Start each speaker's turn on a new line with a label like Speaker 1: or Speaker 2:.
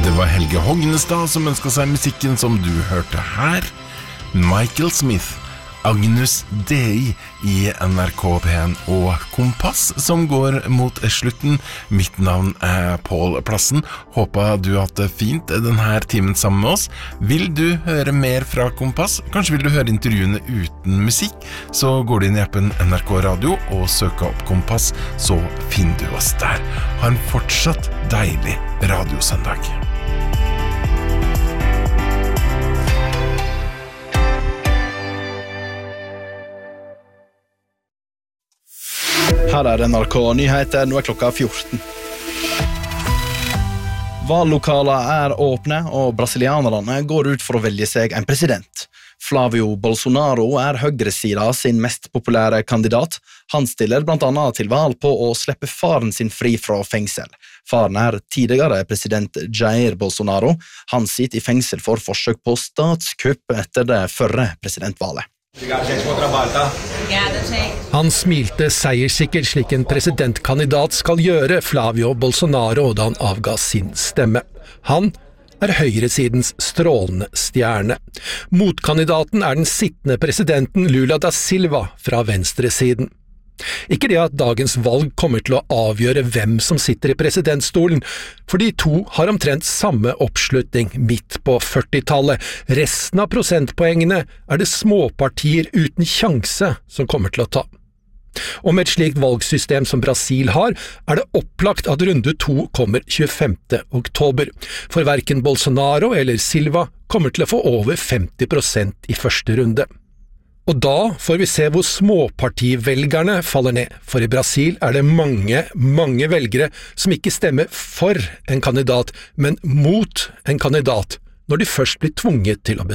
Speaker 1: Det var Helge Hognestad som ønsket seg musikken som du hørte her. Michael Smith, Agnus Dei i NRK P1 og Kompass som går mot slutten. Mitt navn Pål Plassen. Håper du har hatt det fint denne timen sammen med oss. Vil du høre mer fra Kompass? Kanskje vil du høre intervjuene uten musikk? Så går du inn i appen NRK Radio og søker opp Kompass, så finner du oss der. Ha en fortsatt deilig radiosøndag.
Speaker 2: Her NRK Nyheter, nå klokka 14. Vallokaler åpne, og brasilianerne går ut for å velge seg en president. Flavio Bolsonaro høyresida sin mest populære kandidat. Han stiller blant annet til valg på å slippe faren sin fri fra fengsel. Faren tidligere president Jair Bolsonaro. Han sitter i fengsel for forsøk på statskupp etter det førre presidentvalget.
Speaker 3: Han smilte seierssikkert slik en presidentkandidat skal gjøre, Flavio Bolsonaro, da han avga sin stemme. Han høyresidens strålende stjerne. Motkandidaten den sittende presidenten Lula da Silva fra venstresiden. Ikke det at dagens valg kommer til å avgjøre hvem som sitter i presidentstolen, for de to har omtrent samme oppslutning midt på 40-tallet. Resten av prosentpoengene det småpartier uten sjanse som kommer til å ta. Og med et slikt valgsystem som Brasil har, det opplagt at runde 2 kommer 25. oktober, for hverken Bolsonaro eller Silva kommer til å få over 50% i første runde. Og da får vi se hvor småpartivelgerne faller ned, for i Brasil det mange velgere som ikke stemmer for en kandidat, men mot en kandidat, når de først blir tvunget til å